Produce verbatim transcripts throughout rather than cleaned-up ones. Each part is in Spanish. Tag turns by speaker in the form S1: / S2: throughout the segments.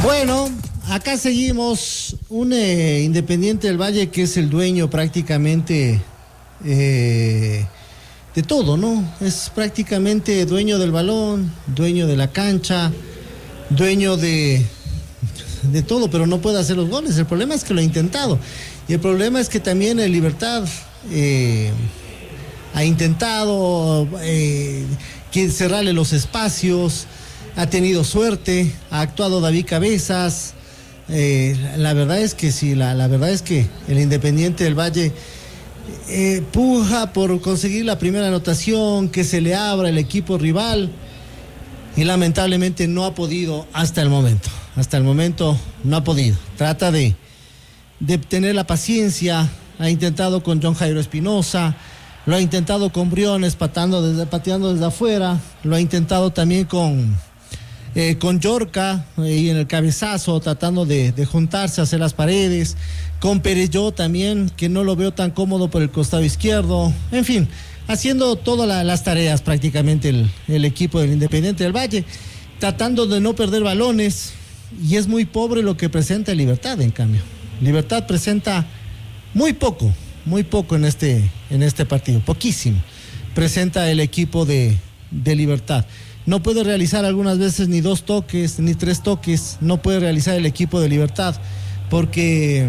S1: Bueno, acá seguimos. Un eh, Independiente del Valle que es el dueño prácticamente eh, de todo, ¿no? Es prácticamente dueño del balón, dueño de la cancha, dueño de, de todo, pero no puede hacer los goles. El problema es que lo ha intentado. Y el problema es que también el Libertad eh, ha intentado eh, que cerrarle los espacios. Ha tenido suerte, ha actuado David Cabezas. Eh, la verdad es que sí, la, la verdad es que el Independiente del Valle eh, puja por conseguir la primera anotación, que se le abra el equipo rival, y lamentablemente no ha podido hasta el momento. Hasta el momento no ha podido. Trata de, de tener la paciencia. Ha intentado con John Jairo Espinosa, lo ha intentado con Briones pateando desde, pateando desde afuera, lo ha intentado también con Eh, con Yorca eh, y en el cabezazo tratando de, de juntarse, hacer las paredes, con Pereyó también, que no lo veo tan cómodo por el costado izquierdo. En fin, haciendo todas la, las tareas prácticamente el, el equipo del Independiente del Valle, tratando de no perder balones, y es muy pobre lo que presenta Libertad. En cambio, Libertad presenta muy poco, muy poco en este, en este partido, poquísimo presenta el equipo de, de Libertad. No puede realizar algunas veces ni dos toques, ni tres toques. No puede realizar el equipo de Libertad porque,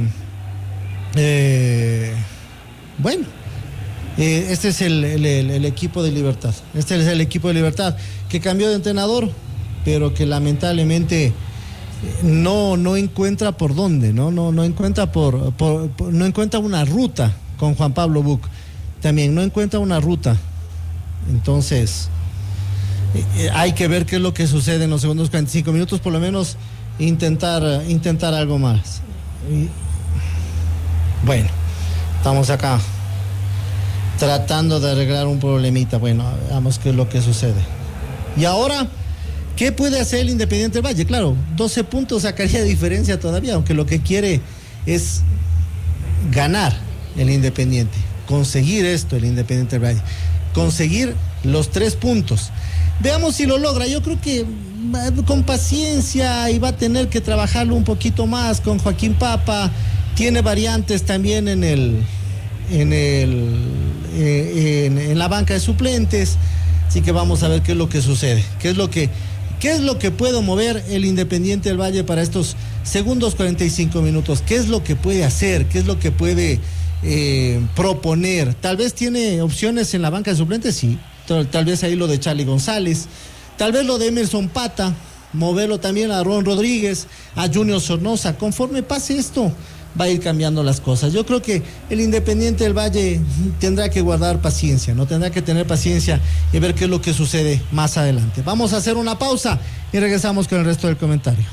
S1: eh, bueno, eh, este es el, el, el, el equipo de Libertad. Este es el equipo de Libertad que cambió de entrenador, pero que lamentablemente no, no encuentra por dónde, no, no, no encuentra por, por, por, no encuentra una ruta con Juan Pablo Buc. También no encuentra una ruta. Entonces, Eh, hay que ver qué es lo que sucede en los segundos cuarenta y cinco minutos, por lo menos intentar, intentar algo más. Y, bueno, estamos acá tratando de arreglar un problemita. Bueno, veamos qué es lo que sucede. Y ahora, ¿qué puede hacer el Independiente del Valle? Claro, doce puntos sacaría diferencia todavía, aunque lo que quiere es ganar el Independiente, conseguir esto el Independiente del Valle, conseguir los tres puntos. Veamos si lo logra. Yo creo que con paciencia, y va a tener que trabajarlo un poquito más con Joaquín Papa. Tiene variantes también en el en el eh, en, en la banca de suplentes. Así que vamos a ver qué es lo que sucede, qué es lo que qué es lo que puede mover el Independiente del Valle para estos segundos cuarenta y cinco minutos. Qué es lo que puede hacer, qué es lo que puede eh, proponer. Tal vez tiene opciones en la banca de suplentes, sí. Tal, tal vez ahí lo de Charly González, tal vez lo de Emerson Pata, moverlo también a Ron Rodríguez, a Junior Sornosa. Conforme pase esto, va a ir cambiando las cosas. Yo creo que el Independiente del Valle tendrá que guardar paciencia, no tendrá que tener paciencia y ver qué es lo que sucede más adelante. Vamos a hacer una pausa y regresamos con el resto del comentario.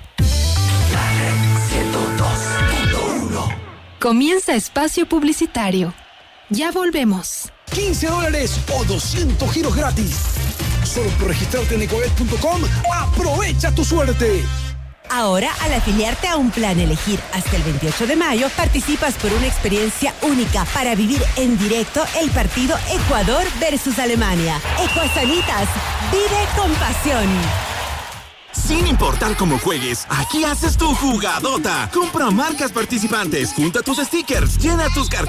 S2: ciento dos punto uno.
S3: Comienza espacio publicitario. Ya volvemos.
S4: quince dólares o doscientos giros gratis. Solo por registrarte en ecobet punto com, aprovecha tu suerte.
S5: Ahora, al afiliarte a un plan Elegir hasta el veintiocho de mayo, participas por una experiencia única para vivir en directo el partido Ecuador versus Alemania. Ecuasanitas, vive con pasión.
S6: Sin importar cómo juegues, aquí haces tu jugadota. Compra marcas participantes, junta tus stickers, llena tus carteras